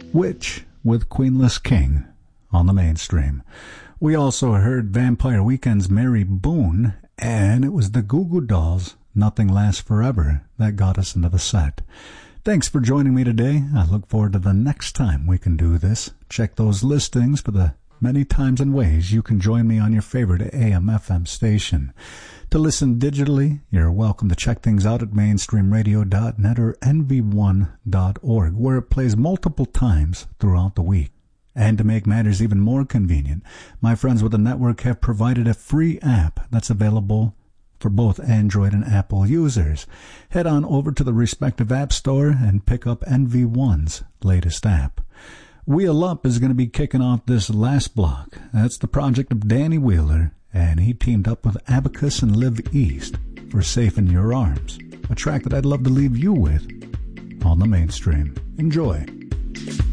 Witch with Queenless King on the mainstream. We also heard Vampire Weekend's Mary Boone, and it was the Goo Goo Dolls' Nothing Lasts Forever that got us into the set. Thanks for joining me today. I look forward to the next time we can do this. Check those listings for the many times and ways you can join me on your favorite AM/FM station. To listen digitally, you're welcome to check things out at mainstreamradio.net or nv1.org, where it plays multiple times throughout the week. And to make matters even more convenient, my friends with the network have provided a free app that's available for both Android and Apple users. Head on over to the respective app store and pick up NV1's latest app. Wheel Up is going to be kicking off this last block. That's the project of Danny Wheeler, and he teamed up with Abacus and Live East for Safe in Your Arms, a track that I'd love to leave you with on the mainstream. Enjoy.